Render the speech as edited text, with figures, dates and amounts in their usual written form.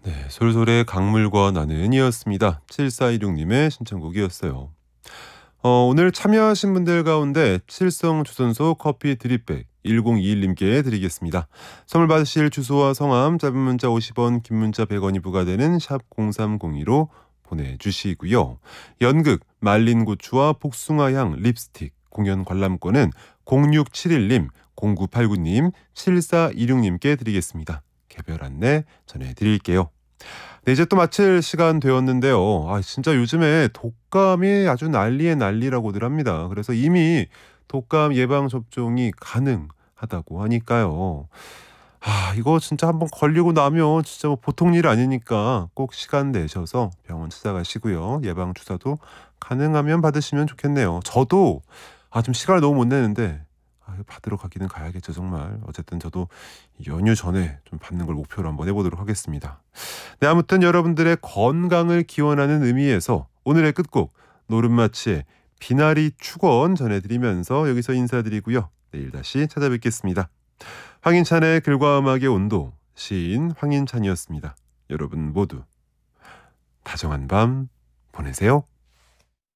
네, 솔솔의 강물과 나는이었습니다. 7416님의 신청곡이었어요. 오늘 참여하신 분들 가운데 칠성 주선소 커피 드립백 1021님께 드리겠습니다. 선물 받으실 주소와 성함, 짧은 문자 50원, 긴 문자 100원이 부과되는 샵 0302로 보내주시고요. 연극 말린 고추와 복숭아향 립스틱 공연 관람권은 0671님, 0989님, 7426님께 드리겠습니다. 개별 안내 전해드릴게요. 네, 이제 또 마칠 시간 되었는데요. 진짜 요즘에 독감이 아주 난리의 난리라고들 합니다. 그래서 이미 독감 예방 접종이 가능하다고 하니까요. 이거 진짜 한번 걸리고 나면 진짜 뭐 보통 일 아니니까 꼭 시간 내셔서 병원 찾아가시고요. 예방 주사도 가능하면 받으시면 좋겠네요. 저도 좀 시간을 너무 못 내는데 이거 받으러 가기는 가야겠죠, 정말. 어쨌든 저도 연휴 전에 좀 받는 걸 목표로 한번 해보도록 하겠습니다. 네, 아무튼 여러분들의 건강을 기원하는 의미에서 오늘의 끝곡 노름마치의 비나리 축원 전해드리면서 여기서 인사드리고요. 내일 다시 찾아뵙겠습니다. 황인찬의 글과 음악의 온도, 시인 황인찬이었습니다. 여러분 모두 다정한 밤 보내세요.